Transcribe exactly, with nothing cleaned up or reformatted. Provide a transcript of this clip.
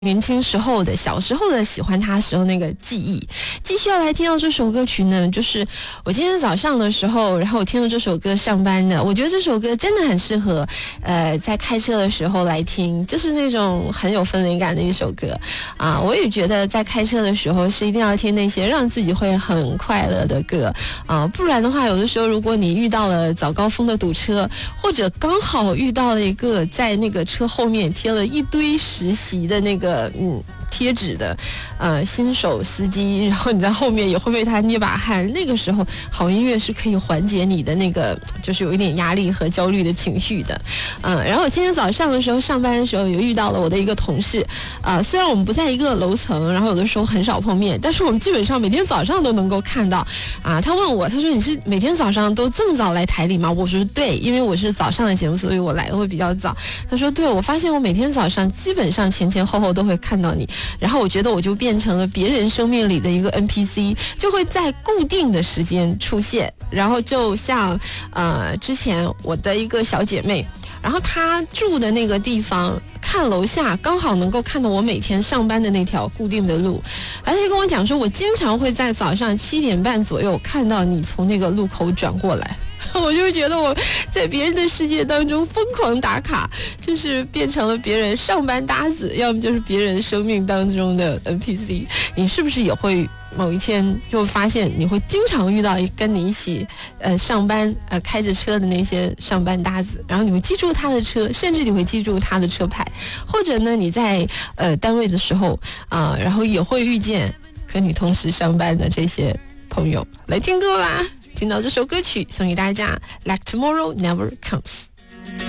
年轻时候的小时候的喜欢他时候那个记忆。继续要来听到这首歌曲呢，就是我今天早上的时候，然后我听了这首歌上班的，我觉得这首歌真的很适合呃在开车的时候来听，就是那种很有氛围感的一首歌啊。我也觉得在开车的时候是一定要听那些让自己会很快乐的歌啊，不然的话有的时候如果你遇到了早高峰的堵车，或者刚好遇到了一个在那个车后面贴了一堆实习的那个嗯贴纸的呃新手司机，然后你在后面也会为他捏把汗，那个时候好音乐是可以缓解你的那个就是有一点压力和焦虑的情绪的。嗯、呃，然后我今天早上的时候上班的时候有遇到了我的一个同事，呃虽然我们不在一个楼层，然后有的时候很少碰面，但是我们基本上每天早上都能够看到啊。他问我，他说你是每天早上都这么早来台里吗？我说对，因为我是早上的节目，所以我来的会比较早。他说对，我发现我每天早上基本上前前后后都会看到你，然后我觉得我就变成了别人生命里的一个 N P C， 就会在固定的时间出现。然后就像呃之前我的一个小姐妹，然后她住的那个地方看楼下刚好能够看到我每天上班的那条固定的路，而且跟我讲说我经常会在早上七点半左右看到你从那个路口转过来。我就觉得我在别人的世界当中疯狂打卡，就是变成了别人上班搭子，要么就是别人生命当中的 N P C。 你是不是也会某一天就发现你会经常遇到跟你一起呃上班呃开着车的那些上班搭子，然后你会记住他的车，甚至你会记住他的车牌，或者呢你在呃单位的时候啊、呃，然后也会遇见跟你同时上班的这些朋友。来听歌吧，听到这首歌曲送给大家 Like Tomorrow Never Comes。